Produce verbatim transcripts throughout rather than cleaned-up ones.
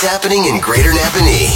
what's happening in Greater Napanee.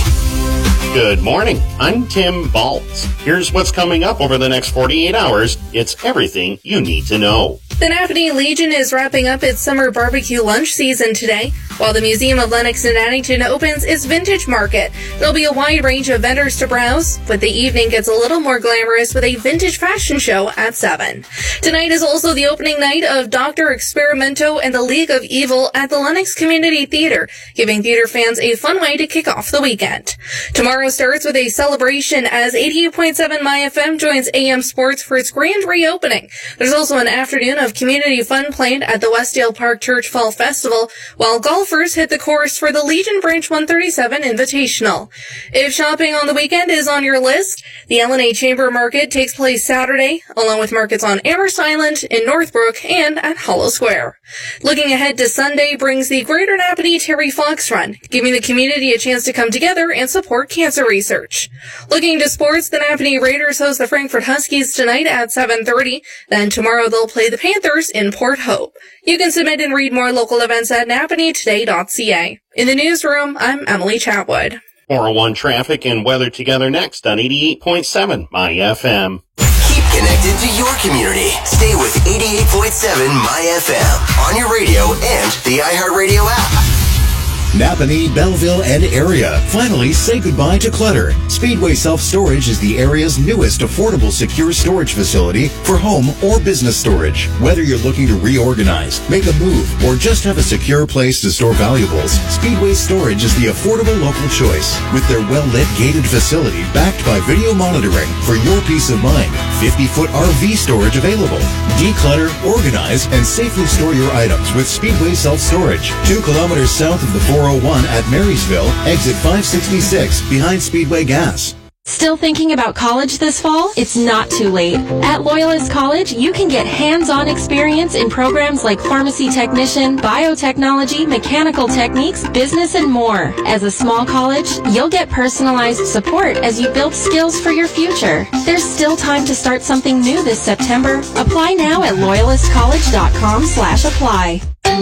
Good morning. I'm Tim Baltz. Here's what's coming up over the next forty-eight hours. It's everything you need to know. The Napanee Legion is wrapping up its summer barbecue lunch season today, while the Museum of Lennox and Addington opens its Vintage Market. There'll be a wide range of vendors to browse, but the evening gets a little more glamorous with a vintage fashion show at seven. Tonight is also the opening night of Doctor Experimento and the League of Evil at the Lennox Community Theater, giving theater fans a fun way to kick off the weekend. Tomorrow starts with a celebration as eighty-eight point seven My F M joins A M Sports for its grand reopening. There's also an afternoon of community fun planned at the Westdale Park Church Fall Festival, while golfers hit the course for the Legion Branch one thirty-seven Invitational. If shopping on the weekend is on your list, the L N A Chamber Market takes place Saturday, along with markets on Amherst Island, in Northbrook, and at Hollow Square. Looking ahead to Sunday brings the Greater Napanee Terry Fox Run, giving the community a chance to come together and support cancer research. Looking to sports, the Napanee Raiders host the Frankfort Huskies tonight at seven thirty. Then tomorrow they'll play the Panthers in Port Hope. You can submit and read more local events at napanee today dot c a. In the newsroom, I'm Emily Chatwood. four oh one traffic and weather together next on eighty-eight point seven My F M. Keep connected to your community. Stay with eighty-eight point seven My F M on your radio and the iHeartRadio app. Napanee, Belleville, and area. Finally, say goodbye to clutter. Speedway Self-Storage is the area's newest affordable secure storage facility for home or business storage. Whether you're looking to reorganize, make a move, or just have a secure place to store valuables, Speedway Storage is the affordable local choice. With their well-lit gated facility backed by video monitoring for your peace of mind, fifty-foot R V storage available. Declutter, organize, and safely store your items with Speedway Self-Storage. Two kilometers south of the four oh one at Marysville, exit five sixty-six, behind Speedway Gas. Still thinking about college this fall? It's not too late. At Loyalist College, you can get hands-on experience in programs like pharmacy technician, biotechnology, mechanical techniques, business, and more. As a small college, you'll get personalized support as you build skills for your future. There's still time to start something new this September. Apply now at loyalist college dot com slash apply.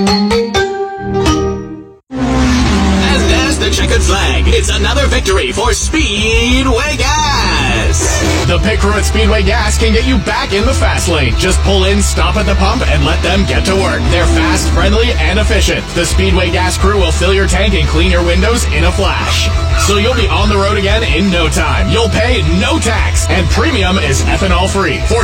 The checkered flag. It's another victory for Speedway Gas. The Pit Crew at Speedway Gas can get you back in the fast lane. Just pull in, stop at the pump, and let them get to work. They're fast, friendly, and efficient. The Speedway Gas crew will fill your tank and clean your windows in a flash. So you'll be on the road again in no time. You'll pay no tax, and premium is ethanol free. For